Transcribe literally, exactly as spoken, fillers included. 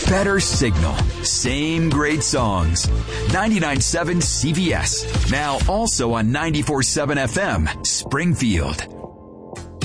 Better signal. Same great songs. ninety-nine point seven C V S. Now also on ninety-four point seven F M, Springfield.